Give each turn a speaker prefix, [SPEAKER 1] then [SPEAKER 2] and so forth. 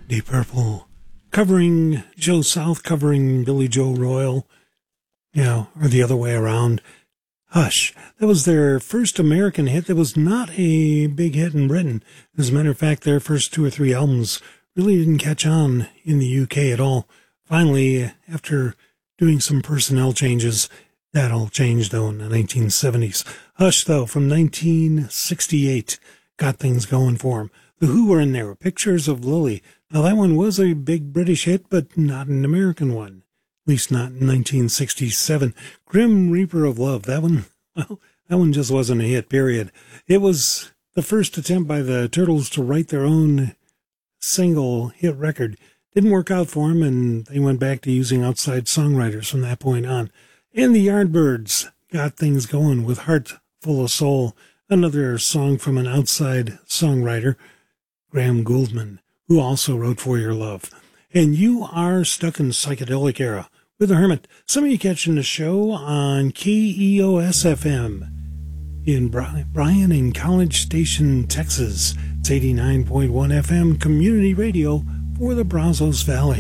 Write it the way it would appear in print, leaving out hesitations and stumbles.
[SPEAKER 1] Deep Purple covering Joe South, covering Billy Joe Royal, or the other way around. Hush. That was their first American hit. That was not a big hit in Britain. As a matter of fact, their first 2 or 3 albums really didn't catch on in the UK at all. Finally, after doing some personnel changes, that all changed, though, in the 1970s. Hush, though, from 1968, got things going for them. The Who were in there, Pictures of Lily. Now, that one was a big British hit, but not an American one. At least not in 1967. Grim Reaper of Love, that one just wasn't a hit, period. It was the first attempt by the Turtles to write their own single hit record. Didn't work out for them, and they went back to using outside songwriters from that point on. And the Yardbirds got things going with Heart Full of Soul, another song from an outside songwriter, Graham Gouldman, who also wrote For Your Love. And you are stuck in psychedelic era with the Hermit. Some of you catching the show on KEOS-FM in Bryan in College Station, Texas. It's 89.1 FM community radio for the Brazos Valley.